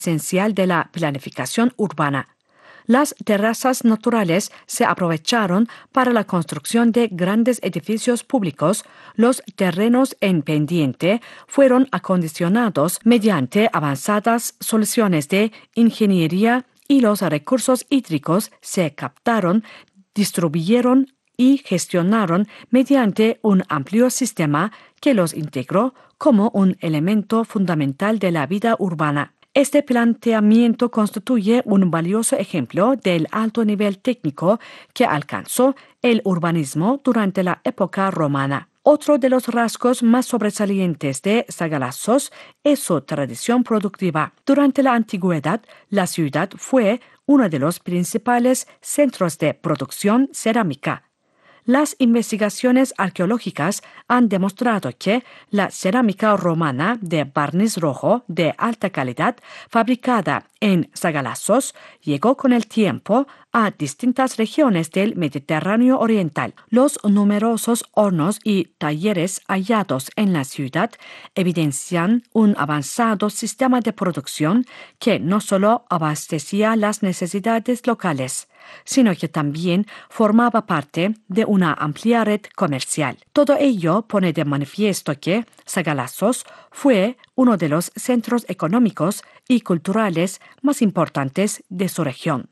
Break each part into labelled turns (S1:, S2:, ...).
S1: esencial de la planificación urbana. Las terrazas naturales se aprovecharon para la construcción de grandes edificios públicos. Los terrenos en pendiente fueron acondicionados mediante avanzadas soluciones de ingeniería y los recursos hídricos se captaron, distribuyeron y gestionaron mediante un amplio sistema que los integró como un elemento fundamental de la vida urbana. Este planteamiento constituye un valioso ejemplo del alto nivel técnico que alcanzó el urbanismo durante la época romana. Otro de los rasgos más sobresalientes de Sagalassos es su tradición productiva. Durante la antigüedad, la ciudad fue uno de los principales centros de producción cerámica. Las investigaciones arqueológicas han demostrado que la cerámica romana de barniz rojo de alta calidad fabricada en Sagalassos llegó con el tiempo a distintas regiones del Mediterráneo oriental. Los numerosos hornos y talleres hallados en la ciudad evidencian un avanzado sistema de producción que no solo abastecía las necesidades locales, sino que también formaba parte de una amplia red comercial. Todo ello pone de manifiesto que Sagalassos fue uno de los centros económicos y culturales más importantes de su región.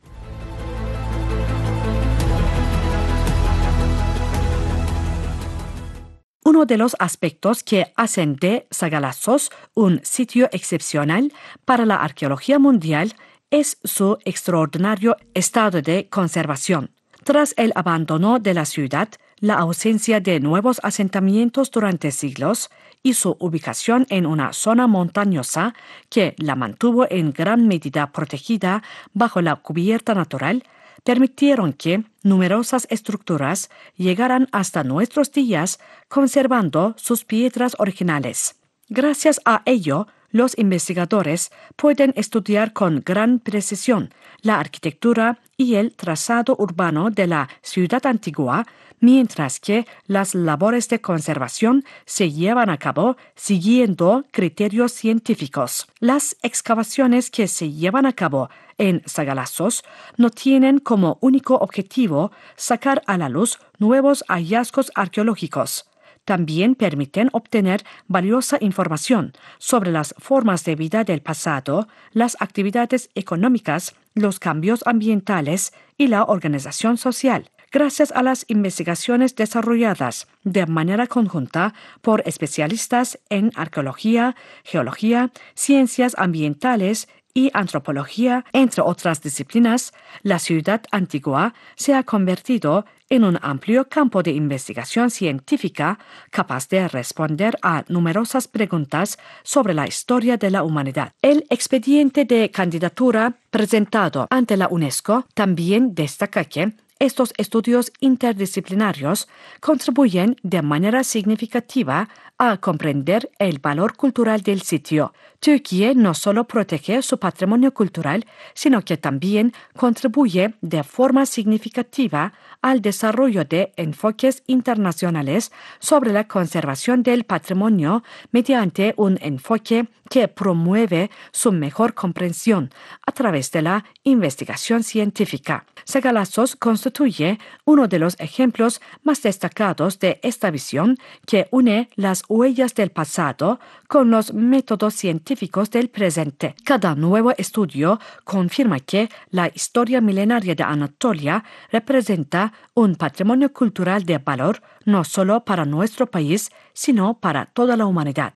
S1: Uno de los aspectos que hacen de Sagalassos un sitio excepcional para la arqueología mundial es su extraordinario estado de conservación. Tras el abandono de la ciudad, la ausencia de nuevos asentamientos durante siglos y su ubicación en una zona montañosa que la mantuvo en gran medida protegida bajo la cubierta natural, permitieron que numerosas estructuras llegaran hasta nuestros días conservando sus piedras originales. Gracias a ello, los investigadores pueden estudiar con gran precisión la arquitectura y el trazado urbano de la ciudad antigua, mientras que las labores de conservación se llevan a cabo siguiendo criterios científicos. Las excavaciones que se llevan a cabo en Sagalassos no tienen como único objetivo sacar a la luz nuevos hallazgos arqueológicos. También permiten obtener valiosa información sobre las formas de vida del pasado, las actividades económicas, los cambios ambientales y la organización social. Gracias a las investigaciones desarrolladas de manera conjunta por especialistas en arqueología, geología, ciencias ambientales y antropología, entre otras disciplinas, la ciudad antigua se ha convertido en un amplio campo de investigación científica capaz de responder a numerosas preguntas sobre la historia de la humanidad. El expediente de candidatura presentado ante la UNESCO también destaca que estos estudios interdisciplinarios contribuyen de manera significativa a comprender el valor cultural del sitio. Turquía no solo protege su patrimonio cultural, sino que también contribuye de forma significativa al desarrollo de enfoques internacionales sobre la conservación del patrimonio mediante un enfoque que promueve su mejor comprensión a través de la investigación científica. Sagalassos constituye uno de los ejemplos más destacados de esta visión que une las huellas del pasado con los métodos científicos del presente. Cada nuevo estudio confirma que la historia milenaria de Anatolia representa un patrimonio cultural de valor no solo para nuestro país, sino para toda la humanidad.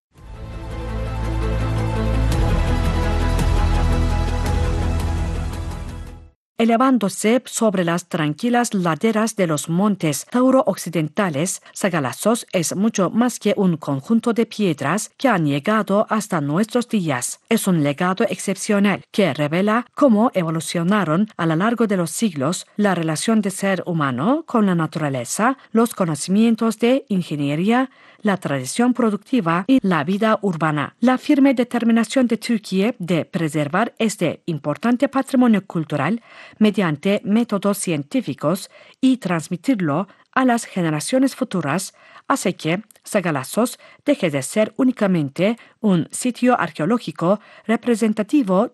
S1: Elevándose sobre las tranquilas laderas de los montes tauro-occidentales, Sagalassos es mucho más que un conjunto de piedras que han llegado hasta nuestros días. Es un legado excepcional que revela cómo evolucionaron a lo largo de los siglos la relación del ser humano con la naturaleza, los conocimientos de ingeniería, la tradición productiva y la vida urbana. La firme determinación de Turquía de preservar este importante patrimonio cultural mediante métodos científicos y transmitirlo a las generaciones futuras hace que Sagalassos deje de ser únicamente un sitio arqueológico representativo